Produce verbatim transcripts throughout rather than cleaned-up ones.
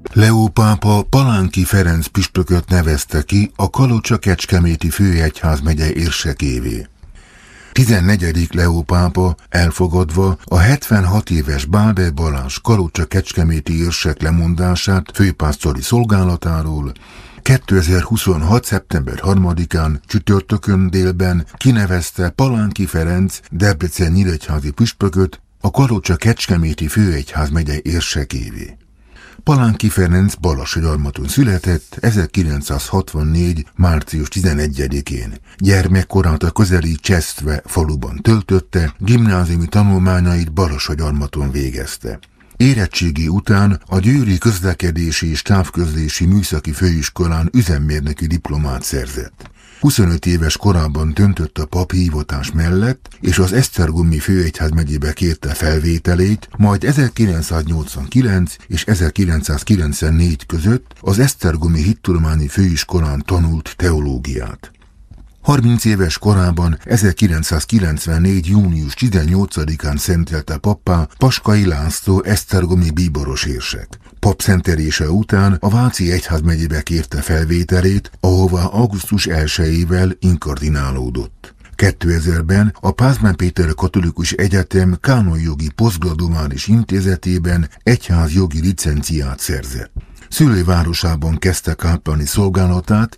Leó pápa Palánki Ferenc püspököt nevezte ki a Kalocsa-Kecskeméti főegyházmegye érsekévé. tizennegyedik Leó pápa elfogadva a hetvenhat éves Báder Balázs Kalocsa-Kecskeméti érsek lemondását főpásztori szolgálatáról kétezer-huszonhat. szeptember harmadikán csütörtökön délben kinevezte Palánki Ferenc Debrecen nyíregyházi püspököt a Kalocsa-Kecskeméti főegyházmegye érsekévé. Palánki Ferenc Balassagyarmaton született ezerkilencszázhatvannégy. március tizenegyedikén. Gyermekkorát a közeli Csesztve faluban töltötte, gimnáziumi tanulmányait Balassagyarmaton végezte. Érettségi után a Győri Közlekedési és Távközlési Műszaki Főiskolán üzemmérnöki diplomát szerzett. huszonöt éves korában döntött a papi hivatás mellett, és az Esztergomi főegyházmegyébe kérte felvételét, majd ezerkilencszáznyolcvankilenc és ezerkilencszázkilencvennégy között az Esztergomi Hittudományi Főiskolán tanult teológiát. harminc éves korában ezerkilencszázkilencvennégy. június tizennyolcadikán szentelte pappá Paskai László esztergomi bíboros érsek. Papszentelése után a Váci egyházmegyébe kérte felvételét, ahová augusztus elsejével inkardinálódott. kétezerben a Pázmány Péter Katolikus Egyetem Kánonjogi Posztgraduális Intézetében egyházjogi licenciát szerzett. Szülővárosában kezdte kápolni szolgálatát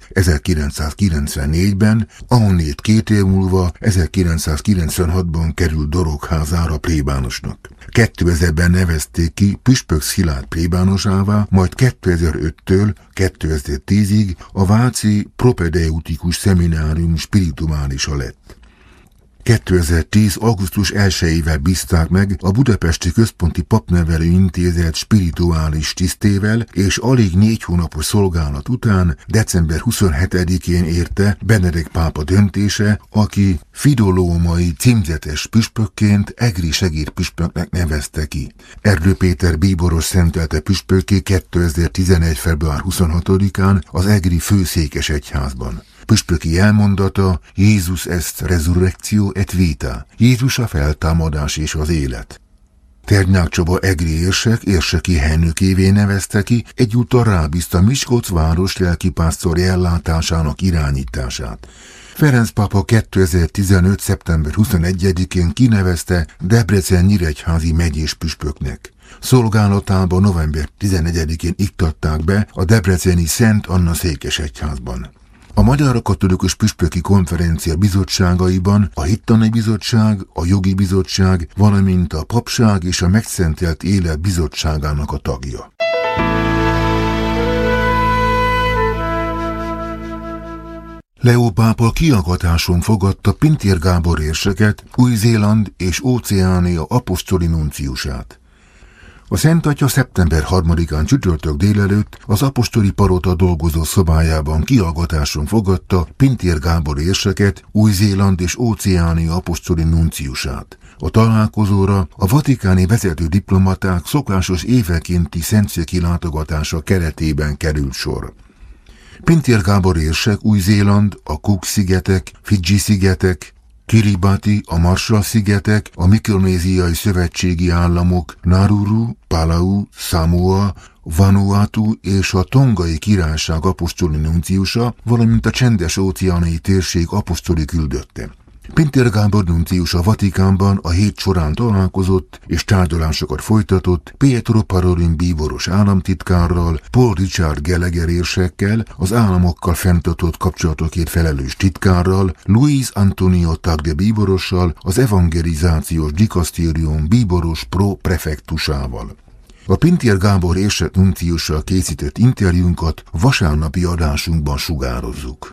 ezerkilencszázkilencvennégyben, ahonnét két év múlva ezerkilencszázkilencvenhatban került Dorogházára plébánosnak. kétezerben nevezték ki Püspök Szilárd plébánosává, majd kétezer-öttől kétezer-tízig a Váci Propedeutikus Szeminárium spirituálisa lett. kétezer-tíz. augusztus elsejével bízták meg a Budapesti Központi Papnevelő Intézet spirituális tisztével, és alig négy hónapos szolgálat után december huszonhetedikén érte Benedek pápa döntése, aki fidolómai címzetes püspökként egri segédpüspöknek nevezte ki. Erdő Péter bíboros szentelte püspökké kétezer-tizenegy. február huszonhatodikán az egri főszékes egyházban. Püspöki elmondata: Jézus est resurrectio et vita. Jézus a feltámadás és az élet. Ternyák Csaba egri érsek érseki helynökévé nevezte ki, egyúttal rábízta Miskolc város lelkipásztori ellátásának irányítását. Ferenc pápa kétezer-tizenöt. szeptember huszonegyedikén kinevezte Debrecen nyíregyházi megyés püspöknek. Szolgálatába november tizenegyedikén iktatták be a debreceni Szent Anna székesegyházban. A Magyar Katolikus Püspöki Konferencia bizottságaiban a Hittani Bizottság, a Jogi Bizottság, valamint a Papság és a Megszentelt Élet Bizottságának a tagja. Leó pápa kiagatáson fogadta Pintér Gábor érseket, Új-Zéland és Óceánia apostoli nunciusát. A Szent Atya szeptember harmadikán csütörtök délelőtt az apostoli palota dolgozó szobájában kiallgatáson fogadta Pintér Gábor érseket, Új-Zéland és Óceánia apostoli nunciusát. A találkozóra a vatikáni vezető diplomaták szokásos évekénti szentszéki látogatása keretében került sor. Pintér Gábor érsek Új-Zéland, a Cook-szigetek, Fidzsi-szigetek, Kiribati, a Marshall-szigetek, a Mikronéziai Szövetségi Államok, Nauru, Palau, Samoa, Vanuatu és a Tongai Királyság apostoli nunciusa, valamint a Csendes-óceáni térség apostoli küldötte. Pintér Gábor nuncius a Vatikánban a hét során találkozott és tárgyalásokat folytatott Pietro Parolin bíboros államtitkárral, Paul Richard Gallagher érsekkel, az államokkal fenntartott kapcsolatokért felelős titkárral, Luis Antonio Tagle bíborossal, az evangelizációs dikasztérium bíboros pro-prefektusával. A Pintér Gábor érsek nunciussal készített interjúnkat vasárnapi adásunkban sugározzuk.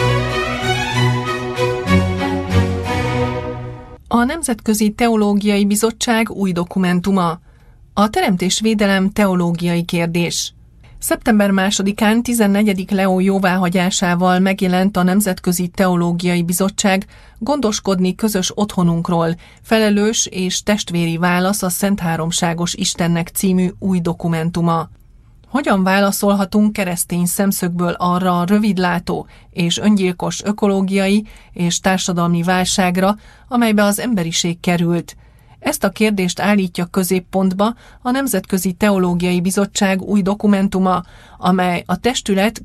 A Nemzetközi Teológiai Bizottság új dokumentuma. A teremtésvédelem teológiai kérdés. szeptember másodikán tizennegyedik Leó jóváhagyásával megjelent a Nemzetközi Teológiai Bizottság Gondoskodni közös otthonunkról, felelős és testvéri válasz a Szent Háromságos Istennek című új dokumentuma. Hogyan válaszolhatunk keresztény szemszögből arra a rövidlátó és öngyilkos ökológiai és társadalmi válságra, amelybe az emberiség került? Ezt a kérdést állítja középpontba a Nemzetközi Teológiai Bizottság új dokumentuma, amely a testület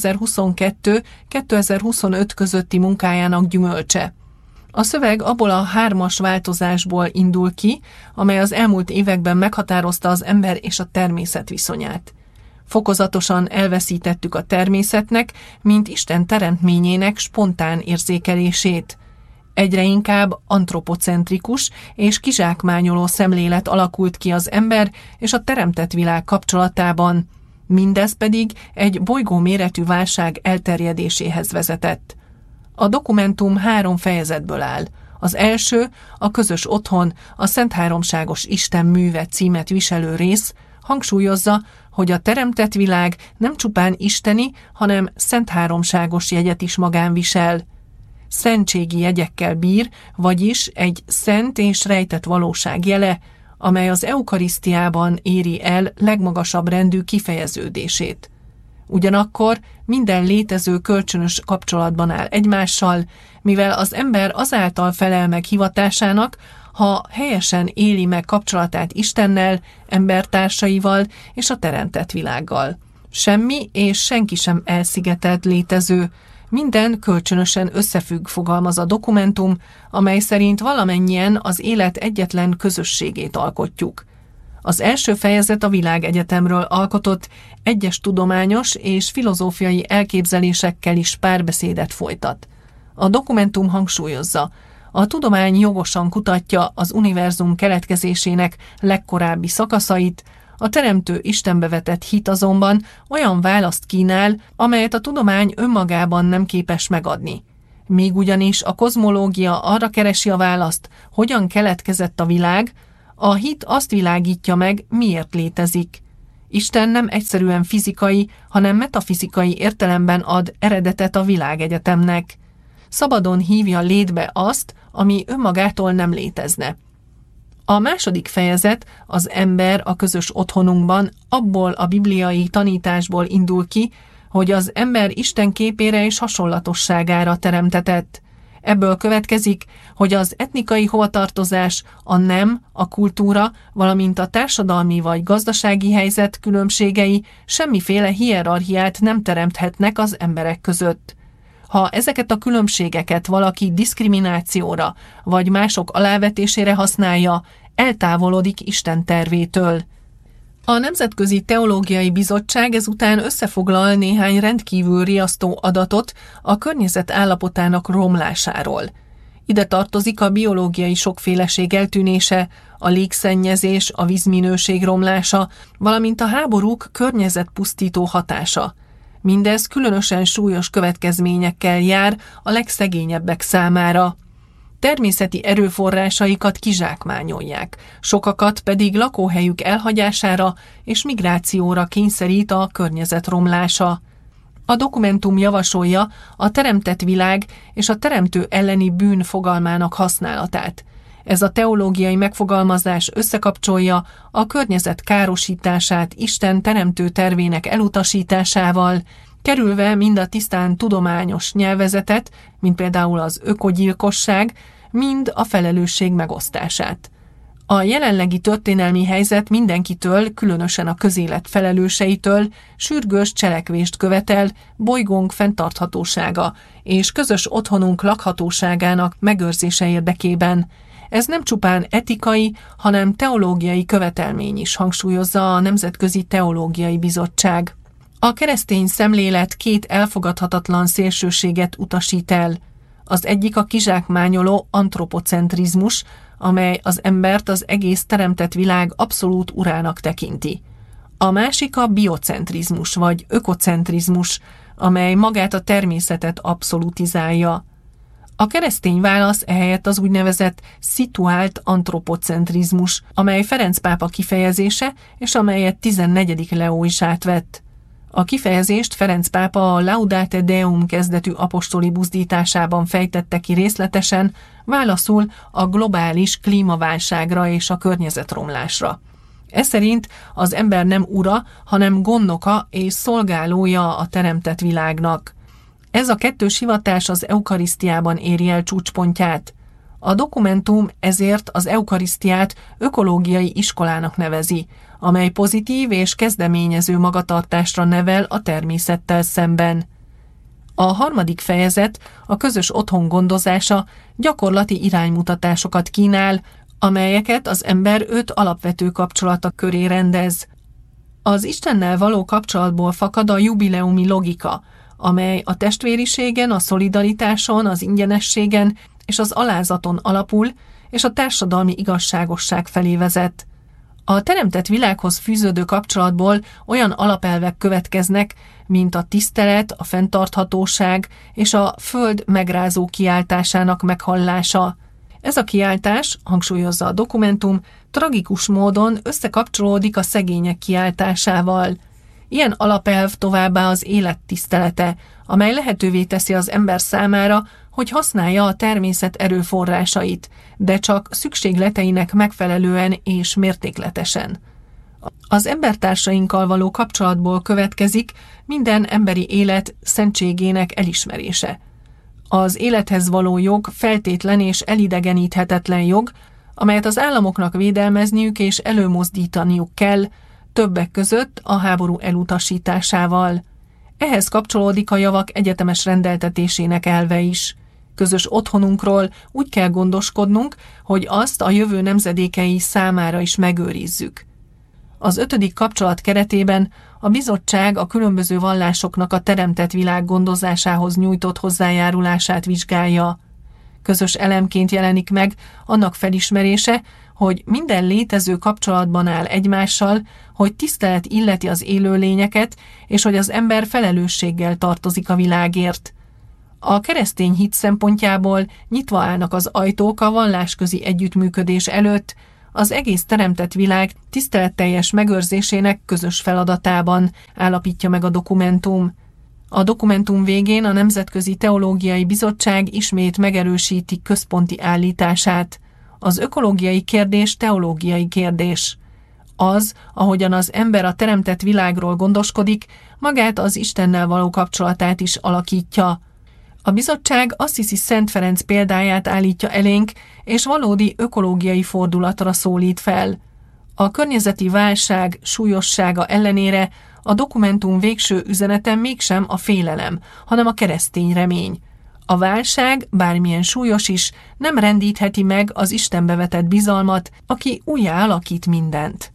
kétezer-huszonkettő-kétezer-huszonöt közötti munkájának gyümölcse. A szöveg abból a hármas változásból indul ki, amely az elmúlt években meghatározta az ember és a természet viszonyát. Fokozatosan elveszítettük a természetnek, mint Isten teremtményének spontán érzékelését. Egyre inkább antropocentrikus és kizsákmányoló szemlélet alakult ki az ember és a teremtett világ kapcsolatában, mindez pedig egy bolygóméretű válság elterjedéséhez vezetett. A dokumentum három fejezetből áll. Az első, a közös otthon, a Szentháromságos Isten műve címet viselő rész hangsúlyozza, hogy a teremtett világ nem csupán isteni, hanem szentháromságos jegyet is magán visel. Szentségi jegyekkel bír, vagyis egy szent és rejtett valóság jele, amely az eukarisztiában éri el legmagasabb rendű kifejeződését. Ugyanakkor minden létező kölcsönös kapcsolatban áll egymással, mivel az ember azáltal felel meg hivatásának, ha helyesen éli meg kapcsolatát Istennel, embertársaival és a teremtett világgal. Semmi és senki sem elszigetelt létező, minden kölcsönösen összefügg, fogalmaz a dokumentum, amely szerint valamennyien az élet egyetlen közösségét alkotjuk. Az első fejezet a világegyetemről alkotott egyes tudományos és filozófiai elképzelésekkel is párbeszédet folytat. A dokumentum hangsúlyozza, a tudomány jogosan kutatja az univerzum keletkezésének legkorábbi szakaszait, a teremtő Istenbe vetett hit azonban olyan választ kínál, amelyet a tudomány önmagában nem képes megadni. Míg ugyanis a kozmológia arra keresi a választ, hogyan keletkezett a világ, a hit azt világítja meg, miért létezik. Isten nem egyszerűen fizikai, hanem metafizikai értelemben ad eredetet a világegyetemnek. Szabadon hívja létbe azt, ami önmagától nem létezne. A második fejezet, az ember a közös otthonunkban, abból a bibliai tanításból indul ki, hogy az ember Isten képére és hasonlatosságára teremtetett. Ebből következik, hogy az etnikai hovatartozás, a nem, a kultúra, valamint a társadalmi vagy gazdasági helyzet különbségei semmiféle hierarchiát nem teremthetnek az emberek között. Ha ezeket a különbségeket valaki diszkriminációra vagy mások alávetésére használja, eltávolodik Isten tervétől. A Nemzetközi Teológiai Bizottság ezután összefoglal néhány rendkívül riasztó adatot a környezet állapotának romlásáról. Ide tartozik a biológiai sokféleség eltűnése, a légszennyezés, a vízminőség romlása, valamint a háborúk környezetpusztító hatása. Mindez különösen súlyos következményekkel jár a legszegényebbek számára. Természeti erőforrásaikat kizsákmányolják, sokakat pedig lakóhelyük elhagyására és migrációra kényszerít a környezet romlása. A dokumentum javasolja a teremtett világ és a teremtő elleni bűn fogalmának használatát. Ez a teológiai megfogalmazás összekapcsolja a környezet károsítását Isten teremtő tervének elutasításával, kerülve mind a tisztán tudományos nyelvezetet, mint például az ökogyilkosság, mind a felelősség megosztását. A jelenlegi történelmi helyzet mindenkitől, különösen a közélet felelőseitől sürgős cselekvést követel bolygónk fenntarthatósága és közös otthonunk lakhatóságának megőrzése érdekében. Ez nem csupán etikai, hanem teológiai követelmény is, hangsúlyozza a Nemzetközi Teológiai Bizottság. A keresztény szemlélet két elfogadhatatlan szélsőséget utasít el. Az egyik a kizsákmányoló antropocentrizmus, amely az embert az egész teremtett világ abszolút urának tekinti. A másik a biocentrizmus vagy ökocentrizmus, amely magát a természetet abszolutizálja. A keresztény válasz ehelyett az úgynevezett szituált antropocentrizmus, amely Ferenc pápa kifejezése, és amelyet tizennegyedik Leó is átvett. A kifejezést Ferenc pápa a Laudate Deum kezdetű apostoli buzdításában fejtette ki részletesen, válaszul a globális klímaválságra és a környezetromlásra. Ez szerint az ember nem ura, hanem gondnoka és szolgálója a teremtett világnak. Ez a kettős hivatás az eukarisztiában éri el csúcspontját. A dokumentum ezért az eukarisztiát ökológiai iskolának nevezi, amely pozitív és kezdeményező magatartásra nevel a természettel szemben. A harmadik fejezet, a közös otthon gondozása gyakorlati iránymutatásokat kínál, amelyeket az ember öt alapvető kapcsolata köré rendez. Az Istennel való kapcsolatból fakad a jubileumi logika, amely a testvériségen, a szolidaritáson, az ingyenességen és az alázaton alapul, és a társadalmi igazságosság felé vezet. A teremtett világhoz fűződő kapcsolatból olyan alapelvek következnek, mint a tisztelet, a fenntarthatóság és a föld megrázó kiáltásának meghallása. Ez a kiáltás, hangsúlyozza a dokumentum, tragikus módon összekapcsolódik a szegények kiáltásával. Ilyen alapelv továbbá az élet tisztelete, amely lehetővé teszi az ember számára, hogy használja a természet erőforrásait, de csak szükségleteinek megfelelően és mértékletesen. Az embertársainkkal való kapcsolatból következik minden emberi élet szentségének elismerése. Az élethez való jog feltétlen és elidegeníthetetlen jog, amelyet az államoknak védelmezniük és előmozdítaniuk kell, többek között a háború elutasításával. Ehhez kapcsolódik a javak egyetemes rendeltetésének elve is. Közös otthonunkról úgy kell gondoskodnunk, hogy azt a jövő nemzedékei számára is megőrizzük. Az ötödik kapcsolat keretében a bizottság a különböző vallásoknak a teremtett világ gondozásához nyújtott hozzájárulását vizsgálja. Közös elemként jelenik meg annak felismerése, hogy minden létező kapcsolatban áll egymással, hogy tisztelet illeti az élőlényeket, és hogy az ember felelősséggel tartozik a világért. A keresztény hit szempontjából nyitva állnak az ajtók a vallásközi együttműködés előtt, az egész teremtett világ tiszteletteljes megőrzésének közös feladatában, állapítja meg a dokumentum. A dokumentum végén a Nemzetközi Teológiai Bizottság ismét megerősíti központi állítását. Az ökológiai kérdés teológiai kérdés. Az, ahogyan az ember a teremtett világról gondoskodik, magát az Istennel való kapcsolatát is alakítja. A bizottság Assisi Szent Ferenc példáját állítja elénk, és valódi ökológiai fordulatra szólít fel. A környezeti válság súlyossága ellenére a dokumentum végső üzenete mégsem a félelem, hanem a keresztény remény. A válság, bármilyen súlyos is, nem rendítheti meg az Istenbe vetett bizalmat, aki újjá alakít mindent.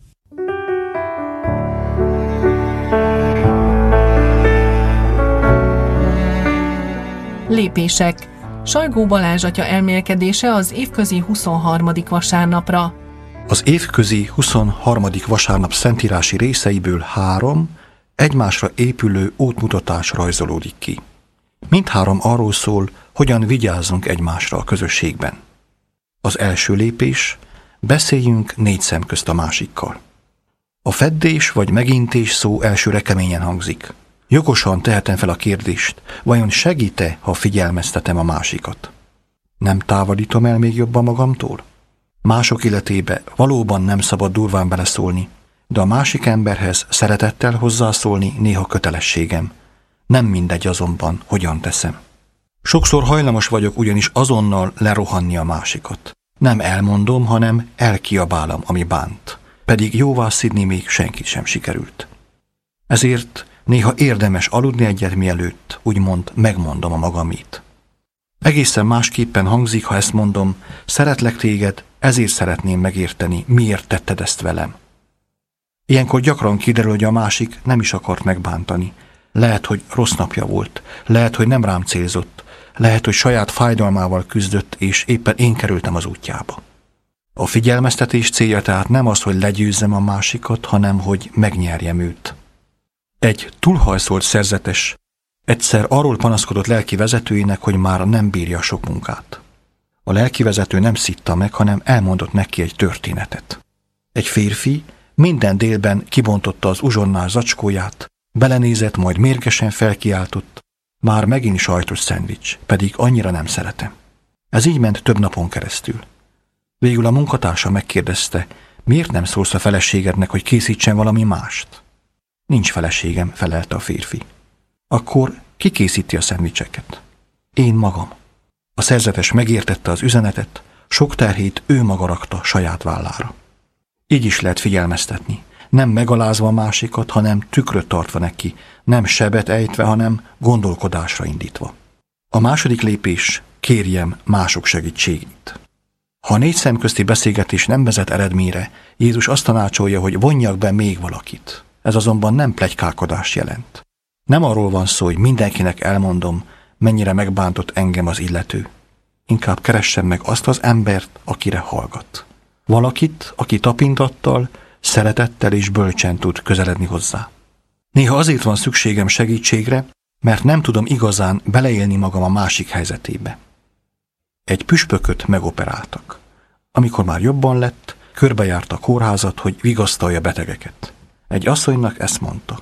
Lépések. Sajgó Balázs atya elmélkedése az évközi huszonharmadik vasárnapra. Az évközi huszonharmadik vasárnap szentírási részeiből három egymásra épülő útmutatás rajzolódik ki. Mindhárom arról szól, hogyan vigyázzunk egymásra a közösségben. Az első lépés, beszéljünk négy szem közt a másikkal. A feddés vagy megintés szó elsőre keményen hangzik. Jogosan tehetem fel a kérdést, vajon segít-e, ha figyelmeztetem a másikat? Nem távolítom el még jobban magamtól? Mások életébe valóban nem szabad durván beleszólni, de a másik emberhez szeretettel hozzászólni néha kötelességem. Nem mindegy azonban, hogyan teszem. Sokszor hajlamos vagyok ugyanis azonnal lerohanni a másikat. Nem elmondom, hanem elkiabálom, ami bánt. Pedig jóvá szidni még senkit sem sikerült. Ezért néha érdemes aludni egyet mielőtt, úgymond megmondom a magamit. Egészen másképpen hangzik, ha ezt mondom, szeretlek téged, ezért szeretném megérteni, miért tetted ezt velem. Ilyenkor gyakran kiderül, hogy a másik nem is akart megbántani. Lehet, hogy rossz napja volt, lehet, hogy nem rám célzott, lehet, hogy saját fájdalmával küzdött, és éppen én kerültem az útjába. A figyelmeztetés célja tehát nem az, hogy legyőzzem a másikat, hanem hogy megnyerjem őt. Egy túlhajszolt szerzetes egyszer arról panaszkodott lelki vezetőjének, hogy már nem bírja sok munkát. A lelki vezető nem szitta meg, hanem elmondott neki egy történetet. Egy férfi minden délben kibontotta az uzsonnás zacskóját, belenézett, majd mérgesen felkiáltott, már megint sajtos szendvics, pedig annyira nem szeretem. Ez így ment több napon keresztül. Végül a munkatársa megkérdezte, miért nem szólsz a feleségednek, hogy készítsen valami mást? Nincs feleségem, felelte a férfi. Akkor ki készíti a szendvicseket? Én magam. A szerzetes megértette az üzenetet, Sok terhét ő maga rakta saját vállára. Így is lehet figyelmeztetni, nem megalázva a másikat, hanem tükröt tartva neki, nem sebet ejtve, hanem gondolkodásra indítva. A második lépés: kérjem mások segítségét. Ha a négy szem közti beszélgetés nem vezet eredményre, Jézus azt tanácsolja, hogy vonjak be még valakit. Ez azonban nem pletykálkodást jelent. Nem arról van szó, hogy mindenkinek elmondom, mennyire megbántott engem az illető. Inkább keressem meg azt az embert, akire hallgat. Valakit, aki tapintattal, szeretettel és bölcsen tud közeledni hozzá. Néha azért van szükségem segítségre, mert nem tudom igazán beleélni magam a másik helyzetébe. Egy püspököt megoperáltak. Amikor már jobban lett, körbejárta a kórházat, hogy vigasztalja betegeket. Egy asszonynak ezt mondta: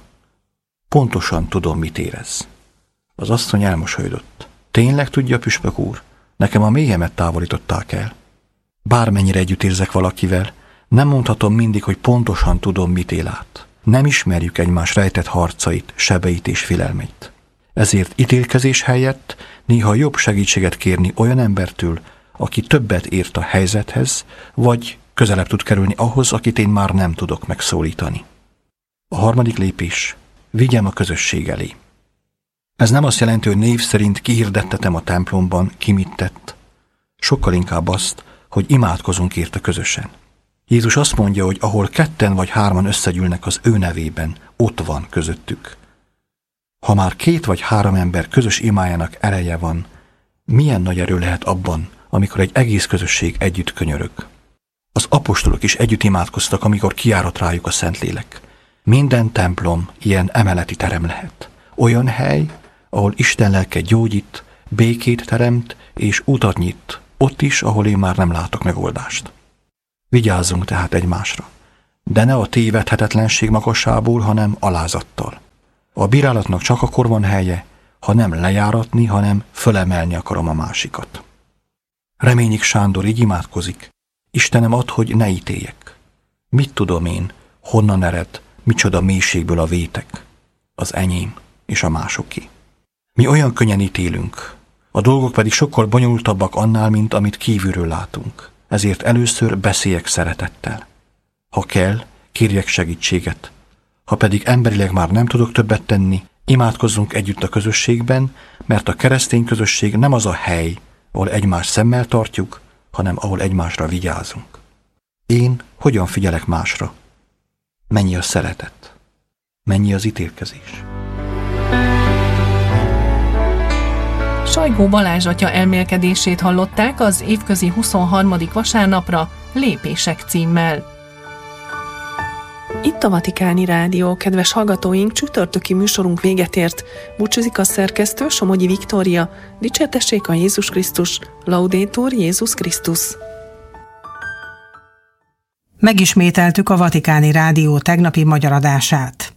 pontosan tudom, mit érez. Az asszony elmosolyodott. Tényleg tudja, püspök úr? Nekem a mélyemet távolították el. Bármennyire együtt érzek valakivel, nem mondhatom mindig, hogy pontosan tudom, mit él át. Nem ismerjük egymás rejtett harcait, sebeit és félelmeit. Ezért ítélkezés helyett néha jobb segítséget kérni olyan embertől, aki többet ért a helyzethez, vagy közelebb tud kerülni ahhoz, akit én már nem tudok megszólítani. A harmadik lépés: vigyem a közösség elé. Ez nem azt jelenti, hogy név szerint kihirdettetem a templomban, ki mit tett. Sokkal inkább azt, hogy imádkozunk érte közösen. Jézus azt mondja, hogy ahol ketten vagy hárman összegyűlnek az ő nevében, ott van közöttük. Ha már két vagy három ember közös imájának ereje van, milyen nagy erő lehet abban, amikor egy egész közösség együtt könyörög. Az apostolok is együtt imádkoztak, amikor kiárott rájuk a Szentlélek. Minden templom ilyen emeleti terem lehet. Olyan hely, ahol Isten lelke gyógyít, békét teremt és utat nyit, ott is, ahol én már nem látok megoldást. Vigyázzunk tehát egymásra, de ne a tévedhetetlenség magasából, hanem alázattal. A bírálatnak csak akkor van helye, ha nem lejáratni, hanem fölemelni akarom a másikat. Reményik Sándor így imádkozik: Istenem, add, hogy ne ítéljek. Mit tudom én, honnan ered, micsoda mélységből a vétek? Az enyém és a másoké. Mi olyan könnyen ítélünk, a dolgok pedig sokkal bonyolultabbak annál, mint amit kívülről látunk. Ezért először beszéljek szeretettel. Ha kell, kérjek segítséget. Ha pedig emberileg már nem tudok többet tenni, imádkozzunk együtt a közösségben, mert a keresztény közösség nem az a hely, ahol egymást szemmel tartjuk, hanem ahol egymásra vigyázunk. Én hogyan figyelek másra? Mennyi a szeretet? Mennyi az ítélkezés? Sajgó Balázs atya elmélkedését hallották az évközi huszonharmadik vasárnapra Lépések címmel. Itt a Vatikáni Rádió, kedves hallgatóink, csütörtöki műsorunk véget ért. Búcsúzik a szerkesztő, Somogyi Viktória. Dicsértessék a Jézus Krisztus, Laudetur Jézus Krisztus. Megismételtük a Vatikáni Rádió tegnapi magyar adását.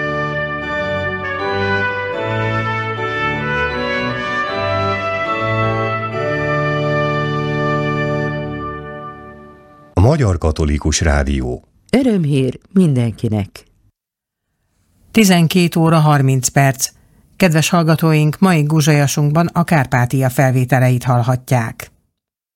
A Magyar Katolikus Rádió. Örömhír mindenkinek. tizenkét óra harminc perc. Kedves hallgatóink, mai guzsajasunkban a Kárpátia felvételeit hallhatják.